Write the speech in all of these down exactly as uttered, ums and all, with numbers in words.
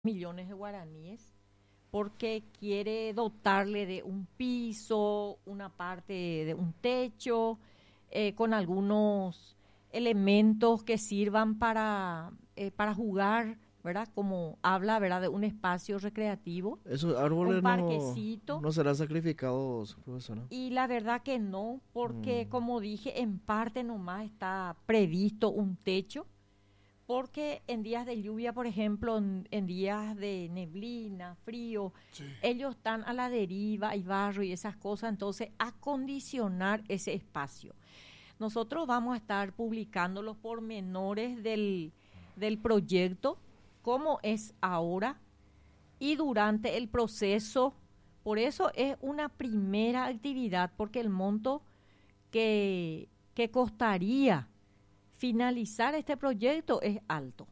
millones de guaraníes porque quiere dotarle de un piso, una parte de un techo, eh, con algunos elementos que sirvan para, eh, para jugar, ¿verdad? Como habla, ¿verdad? De un espacio recreativo, Esos un árboles no, parquecito. no serán sacrificados, profesora. Y la verdad que no, porque Mm. como dije, en parte nomás está previsto un techo, porque en días de lluvia, por ejemplo, en, en días de neblina, frío, Sí. ellos están a la deriva, hay barro y esas cosas, entonces acondicionar ese espacio. Nosotros vamos a estar publicando los pormenores del, del proyecto, cómo es ahora y durante el proceso. Por eso es una primera actividad, porque el monto que, que costaría finalizar este proyecto es alto.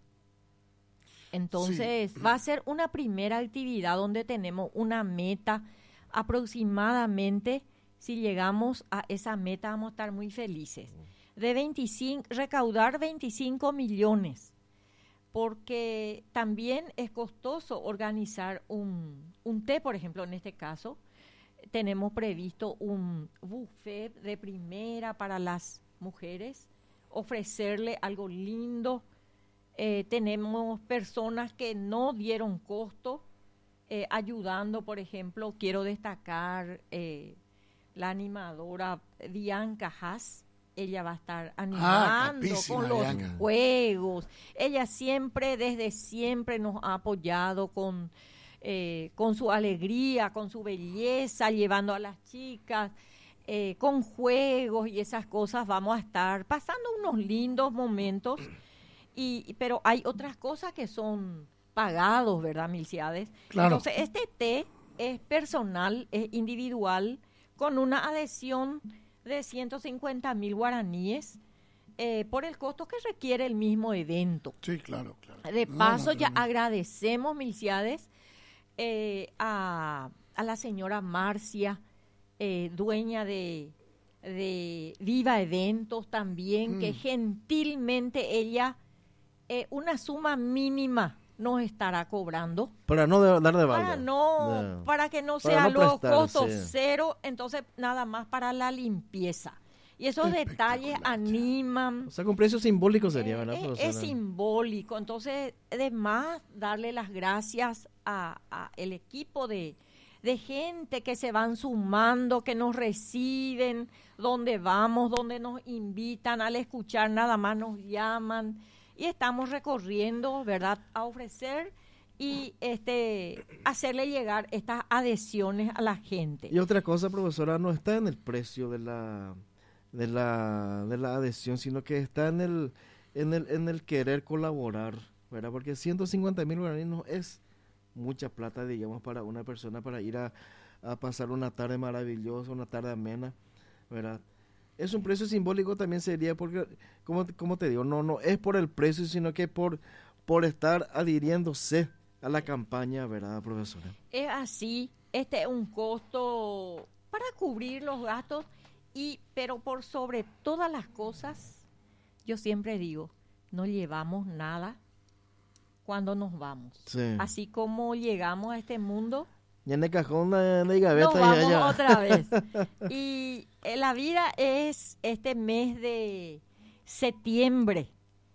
Entonces, Sí. va a ser una primera actividad donde tenemos una meta aproximadamente. Si llegamos a esa meta, vamos a estar muy felices. De veinticinco, recaudar veinticinco millones, porque también es costoso organizar un, un té, por ejemplo, en este caso. Tenemos previsto un buffet de primera para las mujeres, ofrecerle algo lindo. Eh, tenemos personas que no dieron costo, eh, ayudando, por ejemplo, quiero destacar eh, la animadora Bianca Haas. Ella va a estar animando capísima, con los Bianca. juegos. Ella siempre, desde siempre, nos ha apoyado con, eh, con su alegría, con su belleza, llevando a las chicas, eh, con juegos y esas cosas. Vamos a estar pasando unos lindos momentos, y, pero hay otras cosas que son pagados, ¿verdad, Milciades? Claro. Entonces, este té es personal, es individual, con una adhesión de ciento cincuenta mil guaraníes, eh, por el costo que requiere el mismo evento. Sí, claro, claro. De No, paso, ya naturalmente. agradecemos, Milciades, eh, a, a la señora Marcia, eh, dueña de, de Viva Eventos también, Mm. que gentilmente ella, eh, una suma mínima nos estará cobrando. Para no de- dar de balde. Para no, No. para que no Para sea no luego prestar, costo sí. cero, entonces nada más para la limpieza. Y esos detalles Espectacular. animan. O sea, con precio simbólico sería, Eh, ¿verdad, es, profesora? es simbólico. Entonces, además, darle las gracias a, a el equipo de, de gente que se van sumando, que nos reciben, donde vamos, donde nos invitan. Al escuchar nada más nos llaman y estamos recorriendo, ¿verdad?, a ofrecer y este hacerle llegar estas adhesiones a la gente. Y otra cosa, profesora, no está en el precio de la de la de la adhesión, sino que está en el en el en el querer colaborar, ¿verdad? Porque ciento cincuenta mil guaraníes no es mucha plata, digamos, para una persona para ir a, a pasar una tarde maravillosa, una tarde amena, ¿verdad? Es un precio simbólico también sería porque, como, como te digo, no no es por el precio, sino que por por estar adhiriéndose a la campaña, ¿verdad, profesora? Es así, este es un costo para cubrir los gastos, y pero por sobre todas las cosas, yo siempre digo, no llevamos nada cuando nos vamos. Sí. Así como llegamos a este mundo, Y en el cajón de, de gaveta nos y vamos allá. otra vez. Y eh, la vida es este mes de septiembre,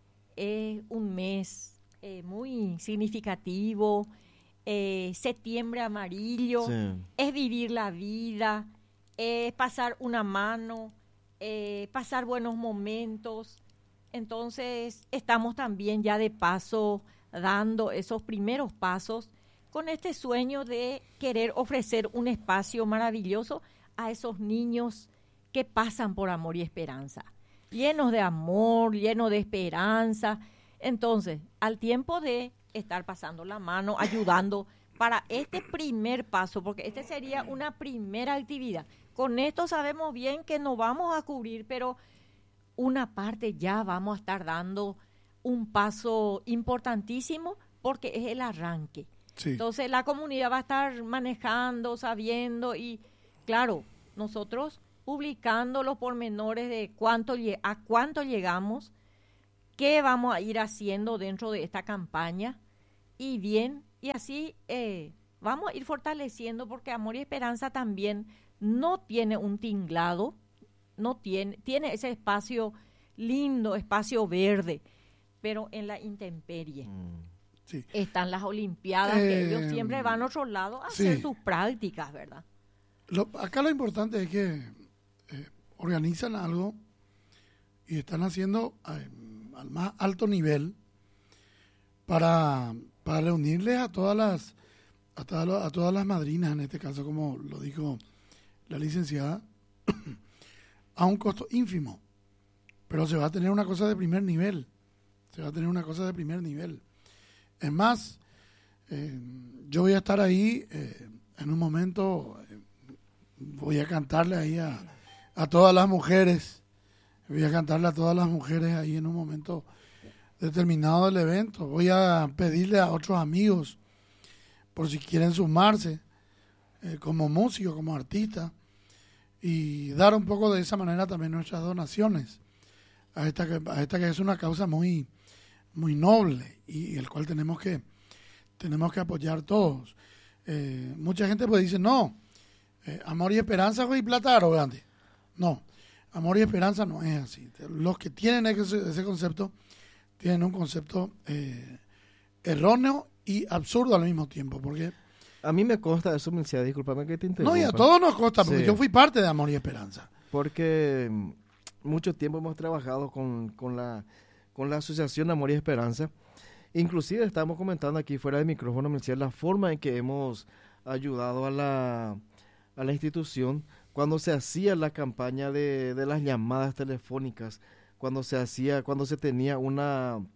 es un mes eh, muy significativo, eh, septiembre amarillo, Sí. es vivir la vida, es pasar una mano, eh, pasar buenos momentos. Entonces, estamos también ya de paso dando esos primeros pasos con este sueño de querer ofrecer un espacio maravilloso a esos niños que pasan por amor y esperanza, llenos de amor, llenos de esperanza. Entonces, al tiempo de estar pasando la mano, ayudando para este primer paso, porque este sería una primera actividad. Con esto sabemos bien que no vamos a cubrir, pero una parte ya vamos a estar dando un paso importantísimo, porque es el arranque. Sí. Entonces la comunidad va a estar manejando, sabiendo, y claro, nosotros publicando los pormenores de cuánto lle- a cuánto llegamos, qué vamos a ir haciendo dentro de esta campaña, y bien, y así eh, vamos a ir fortaleciendo, porque Amor y Esperanza también no tiene un tinglado, no tiene, tiene ese espacio lindo, espacio verde, pero en la intemperie. Mm. Sí. Están las Olimpiadas, eh, que ellos siempre van a otro lado a sí. hacer sus prácticas, ¿verdad? Lo, acá lo importante es que eh, organizan algo y están haciendo eh, al más alto nivel para, para reunirles a todas las a todas, a todas las madrinas, en este caso, como lo dijo la licenciada, a un costo ínfimo. Pero se va a tener una cosa de primer nivel. Se va a tener una cosa de primer nivel. Es más, eh, yo voy a estar ahí eh, en un momento, eh, voy a cantarle ahí a, a todas las mujeres, voy a cantarle a todas las mujeres ahí en un momento determinado del evento. Voy a pedirle a otros amigos, por si quieren sumarse, eh, como músicos, como artistas, y dar un poco de esa manera también nuestras donaciones a esta que, a esta que es una causa muy muy noble y el cual tenemos que tenemos que apoyar todos. Eh, mucha gente pues dice, no, eh, amor y esperanza y plata arrogante. No, amor y esperanza no es así. Los que tienen ese, ese concepto tienen un concepto eh, erróneo y absurdo al mismo tiempo, porque a mí me consta eso, Milcia, discúlpame que te interrumpa. No, y a todos nos consta, porque sí. Yo fui parte de Amor y Esperanza. Porque mucho tiempo hemos trabajado con, con la con la Asociación Amor y Esperanza. Inclusive estamos comentando aquí fuera del micrófono, Milcia, la forma en que hemos ayudado a la, a la institución cuando se hacía la campaña de, de las llamadas telefónicas, cuando se hacía, cuando se tenía una,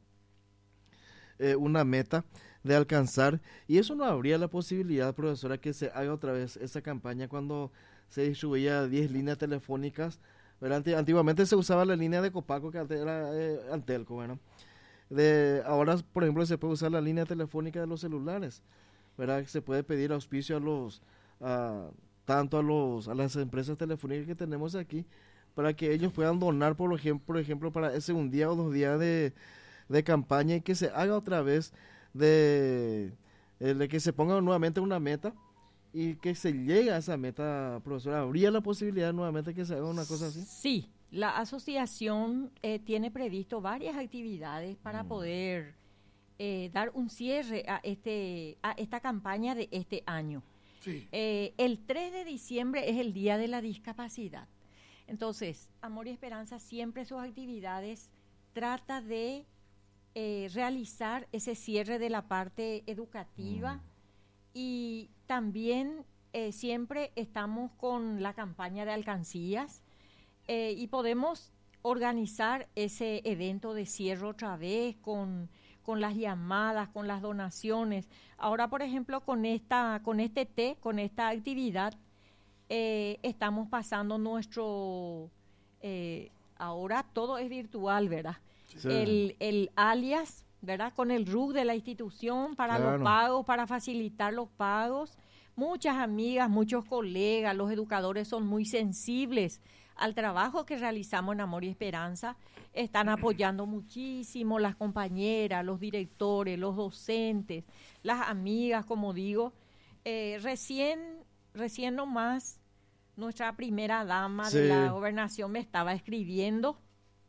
eh, una meta de alcanzar, y eso no habría la posibilidad, profesora, que se haga otra vez esa campaña cuando se distribuía diez líneas telefónicas. Antiguamente se usaba la línea de Copaco, que antes era eh, Antelco, bueno. De, ahora, por ejemplo, se puede usar la línea telefónica de los celulares, ¿verdad? Se puede pedir auspicio a los, a, tanto a los, a las empresas telefónicas que tenemos aquí, para que ellos puedan donar, por ejemplo, por ejemplo para ese un día o dos días de, de campaña, y que se haga otra vez de, de que se ponga nuevamente una meta y que se llegue a esa meta, profesora. ¿Habría la posibilidad nuevamente que se haga una cosa así? Sí, la asociación eh, tiene previsto varias actividades para mm. poder eh, dar un cierre a este a esta campaña de este año. Sí. Eh, el tres de diciembre es el Día de la Discapacidad. Entonces, Amor y Esperanza siempre sus actividades trata de eh, realizar ese cierre de la parte educativa mm. y también eh, siempre estamos con la campaña de alcancías eh, y podemos organizar ese evento de cierre otra vez con, con las llamadas, con las donaciones. Ahora, por ejemplo, con esta, con este té, con esta actividad, eh, estamos pasando nuestro, eh, ahora todo es virtual, ¿verdad? Sí. El, el alias, ¿verdad? Con el R U C de la institución para claro. los pagos, para facilitar los pagos. Muchas amigas, muchos colegas, los educadores son muy sensibles al trabajo que realizamos en Amor y Esperanza. Están apoyando muchísimo las compañeras, los directores, los docentes, las amigas, como digo. Eh, recién, recién nomás, nuestra primera dama sí. de la gobernación me estaba escribiendo.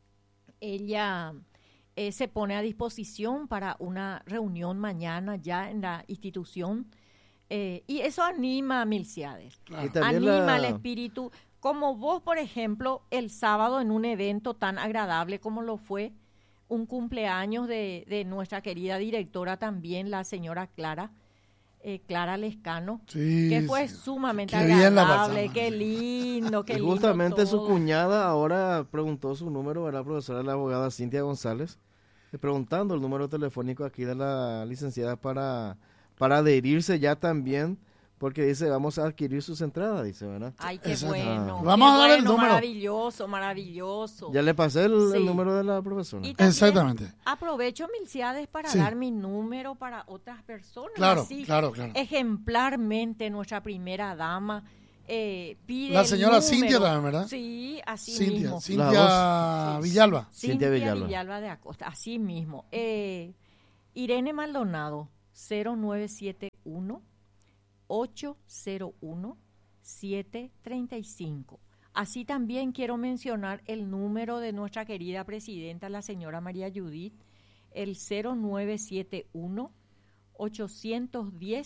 Ella eh, se pone a disposición para una reunión mañana ya en la institución. Eh, y eso anima a Milciades, claro. anima la... al espíritu, como vos, por ejemplo, el sábado en un evento tan agradable como lo fue un cumpleaños de, de nuestra querida directora también, la señora Clara, eh, Clara Lescano, sí, que fue sí. sumamente qué agradable, qué lindo, qué y lindo justamente todo. Su cuñada ahora preguntó su número a la profesora, la abogada Cintia González, preguntando el número telefónico aquí de la licenciada para... para adherirse ya también, porque dice, vamos a adquirir sus entradas, dice, ¿verdad? Ay, qué Exacto. bueno. Ah. Vamos qué a dar bueno, el número. Maravilloso, maravilloso. Ya le pasé el, sí. el número de la profesora. Y Exactamente. Aprovecho, Milciades, para sí. dar mi número para otras personas. Claro, así, claro, claro. Ejemplarmente, nuestra primera dama eh, pide la señora el número. Cintia también, ¿verdad? Sí, así Cintia, mismo. Cintia Villalba. Cintia, Cintia Villalba. Villalba de Acosta, así mismo. Eh, Irene Maldonado. cero nueve siete uno, ocho cero uno, siete tres cinco. Así también quiero mencionar el número de nuestra querida presidenta, la señora María Judith, el cero nueve siete uno, ocho uno cero,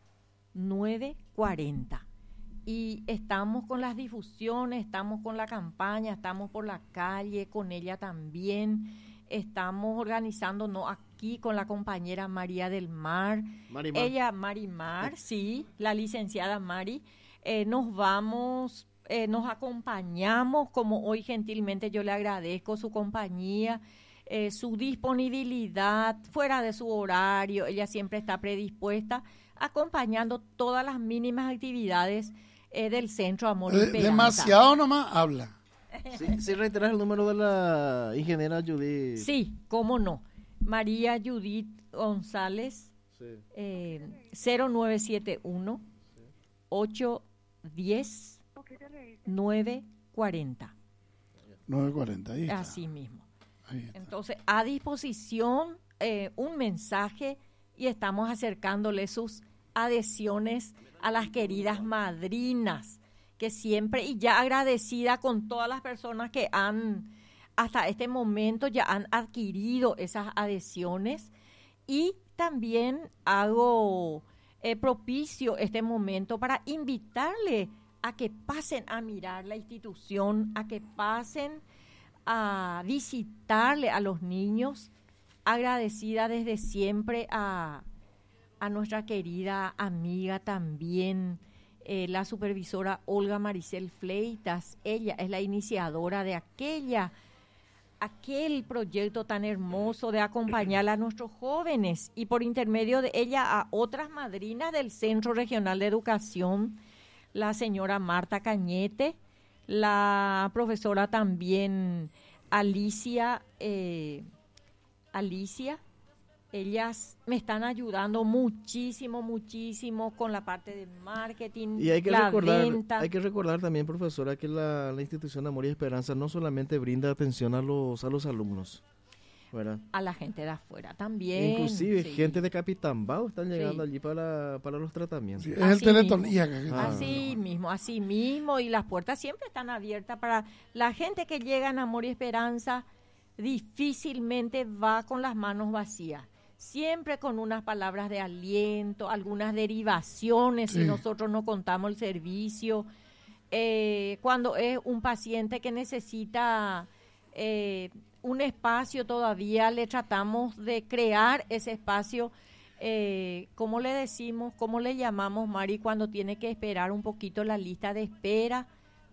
nueve cuatro cero. Y estamos con las difusiones, estamos con la campaña, estamos por la calle con ella también. Estamos organizándonos aquí con la compañera María del Mar. Marimar. Ella, Marimar, sí, la licenciada Mari. Eh, nos vamos, eh, nos acompañamos, como hoy gentilmente yo le agradezco su compañía, eh, su disponibilidad, fuera de su horario. Ella siempre está predispuesta, acompañando todas las mínimas actividades eh, del Centro Amor y Eh, Esperanza. demasiado nomás habla. Sí, sí, reiteras el número de la ingeniera Judith. Sí, cómo no. María Judith González, Sí. eh, cero nueve siete uno, ocho uno cero, nueve cuatro cero. nueve cuarenta, ahí está. Así mismo. Ahí está. Entonces, a disposición, eh, un mensaje, y estamos acercándole sus adhesiones a las queridas madrinas, que siempre, y ya agradecida con todas las personas que han, hasta este momento, ya han adquirido esas adhesiones. Y también hago eh, propicio este momento para invitarle a que pasen a mirar la institución, a que pasen a visitarle a los niños, agradecida desde siempre a, a nuestra querida amiga también, eh, la supervisora Olga Maricel Fleitas. Ella es la iniciadora de aquella, aquel proyecto tan hermoso de acompañar a nuestros jóvenes, y por intermedio de ella a otras madrinas del Centro Regional de Educación, la señora Marta Cañete, la profesora también Alicia, eh, Alicia, ellas me están ayudando muchísimo, muchísimo con la parte de marketing, Y hay que la recordar, venta. hay que recordar también, profesora, que la, la institución Amor y Esperanza no solamente brinda atención a los a los alumnos, ¿verdad? A la gente de afuera también. Inclusive sí. gente de Capitambao están llegando Sí. allí para, para los tratamientos. Sí, es Así el Teletón mismo. I A C A que está. Así mismo, así mismo, y las puertas siempre están abiertas para la gente que llega en Amor y Esperanza. Difícilmente va con las manos vacías, siempre con unas palabras de aliento, algunas derivaciones Sí. si nosotros no contamos el servicio. Eh, cuando es un paciente que necesita eh, un espacio todavía, le tratamos de crear ese espacio. Eh, ¿Cómo le decimos, cómo le llamamos, Mari, cuando tiene que esperar un poquito la lista de espera?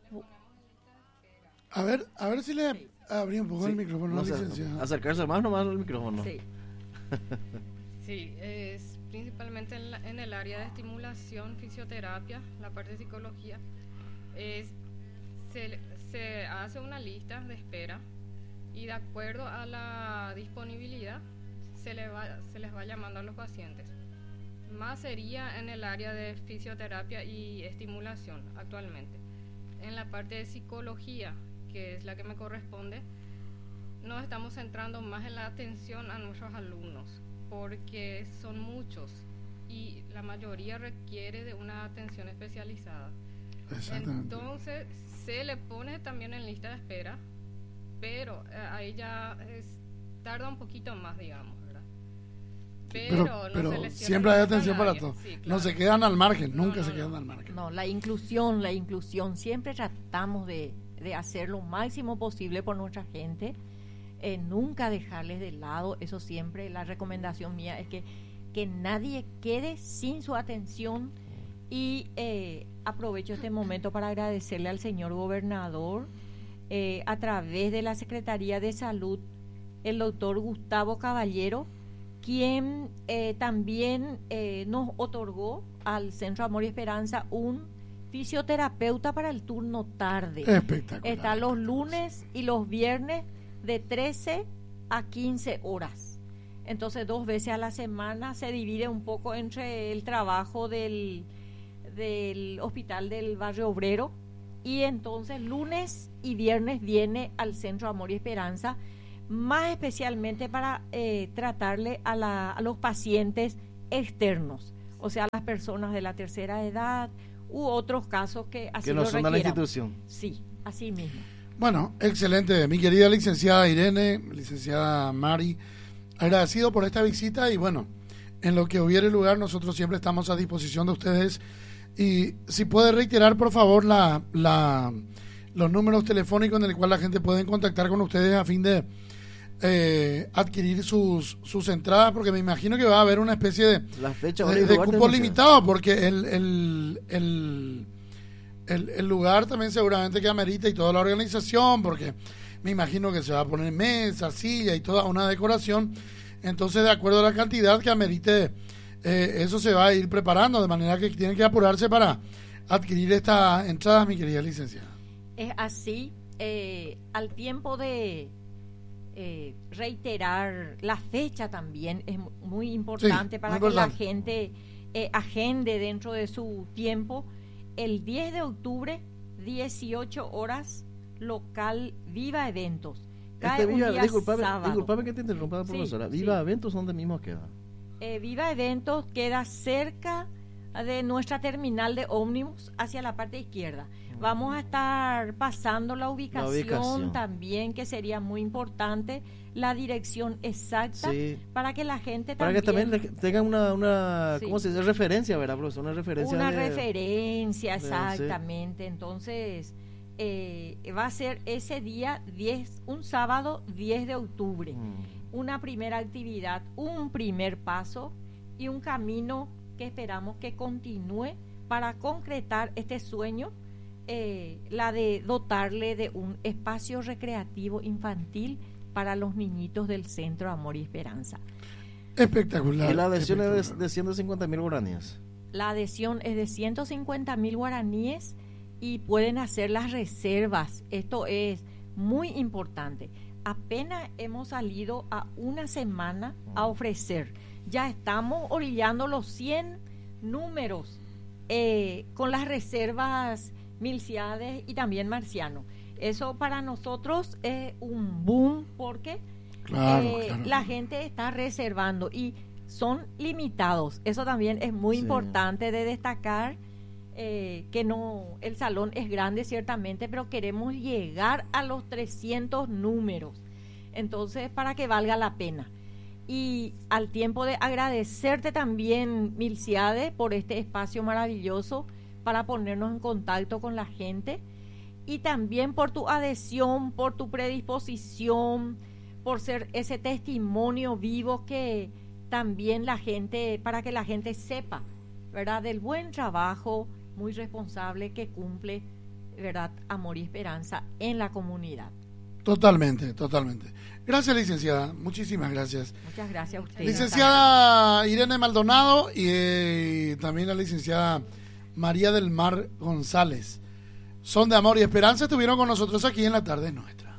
A ver, a ver si le abrí un poco Sí, el micrófono, no sé, licenciada. acercarse más nomás al micrófono. Sí. Sí, es principalmente en, la- en el área de estimulación, fisioterapia, la parte de psicología. Es, se, se hace una lista de espera y de acuerdo a la disponibilidad se, le va, se les va llamando a los pacientes. Más sería en el área de fisioterapia y estimulación actualmente. En la parte de psicología, que es la que me corresponde, nos estamos centrando más en la atención a nuestros alumnos, porque son muchos y la mayoría requiere de una atención especializada. Exactamente. Entonces se le pone también en lista de espera, pero eh, ahí ya es, tarda un poquito más, digamos, ¿verdad? Pero, no pero se lesiona siempre hay nunca a atención para nadie. todos. Sí, No claro. se quedan al margen, No, nunca no, se no. quedan al margen. No, la inclusión, la inclusión, siempre tratamos de, de hacer lo máximo posible por nuestra gente, eh, nunca dejarles de lado. Eso siempre, la recomendación mía es que, que nadie quede sin su atención. Y eh, aprovecho este momento para agradecerle al señor gobernador, eh, a través de la Secretaría de Salud, el doctor Gustavo Caballero, quien eh, también eh, nos otorgó al Centro Amor y Esperanza un fisioterapeuta para el turno tarde. Espectacular. Está los lunes y los viernes de trece a quince horas. Entonces, dos veces a la semana se divide un poco entre el trabajo del, del hospital del Barrio Obrero, y entonces lunes y viernes viene al Centro Amor y Esperanza, más especialmente para eh, tratarle a, la, a los pacientes externos, o sea, las personas de la tercera edad u otros casos que así que no lo son de la requieran. institución. Sí, así mismo. Bueno, excelente. Mi querida licenciada Irene, licenciada Mari, agradecido por esta visita y bueno, en lo que hubiere lugar nosotros siempre estamos a disposición de ustedes. Y si puede reiterar por favor la, la los números telefónicos en el cual la gente puede contactar con ustedes a fin de eh, adquirir sus, sus entradas, porque me imagino que va a haber una especie de, La fecha, de, de cupo limitado, porque el, el, el, el, el lugar también seguramente que amerita y toda la organización, porque me imagino que se va a poner mesa, silla y toda una decoración. Entonces, de acuerdo a la cantidad que amerite, eh, eso se va a ir preparando, de manera que tienen que apurarse para adquirir estas entradas, mi querida licenciada. Es así, eh, al tiempo de eh, reiterar la fecha también es muy importante Sí, para muy que la importante. gente eh, agende dentro de su tiempo. El diez de octubre, dieciocho horas, local Viva Eventos. Cae Este un Viva, día disculpame, sábado. disculpame que te interrumpa, Sí, profesora. sí. Viva Eventos, ¿dónde mismo queda? Eh, Viva Eventos queda cerca de nuestra terminal de ómnibus hacia la parte izquierda. Vamos a estar pasando la ubicación, ubicación. también, que sería muy importante, la dirección exacta Sí. para que la gente Para que también, también le- tengan una, una Sí. ¿cómo se dice? Referencia, ¿verdad, profesor? Una referencia. una de- referencia, de- sí. exactamente. Entonces, eh, va a ser ese día diez, un sábado diez de octubre. Mm. Una primera actividad, un primer paso y un camino que esperamos que continúe para concretar este sueño, eh, la de dotarle de un espacio recreativo infantil para los niñitos del Centro Amor y Esperanza. Espectacular. Y la adhesión es espectacular. de, de ciento cincuenta mil guaraníes. La adhesión es de ciento cincuenta mil guaraníes y pueden hacer las reservas. Esto es muy importante. Apenas hemos salido a una semana a ofrecer. Ya estamos orillando los cien números eh, con las reservas Milciades y también Marciano. Eso para nosotros es un boom porque Claro, eh, claro. la gente está reservando y son limitados. Eso también es muy Sí. importante de destacar, eh, que no, el salón es grande ciertamente, pero queremos llegar a los trescientos números. Entonces, para que valga la pena. Y al tiempo de agradecerte también, Milciade, por este espacio maravilloso para ponernos en contacto con la gente, y también por tu adhesión, por tu predisposición, por ser ese testimonio vivo que también la gente, para que la gente sepa, ¿verdad?, del buen trabajo muy responsable que cumple, ¿verdad?, Amor y Esperanza en la comunidad. Totalmente, totalmente. Gracias, licenciada. Muchísimas gracias. Muchas gracias a ustedes. Licenciada Irene Maldonado y eh, también la licenciada María del Mar González. Son de Amor y Esperanza, estuvieron con nosotros aquí en La Tarde Nuestra.